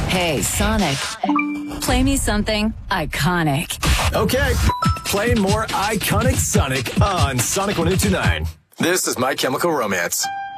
Hey, Sonic, play me something iconic. Okay, playing more iconic Sonic on Sonic 102.9. This is My Chemical Romance.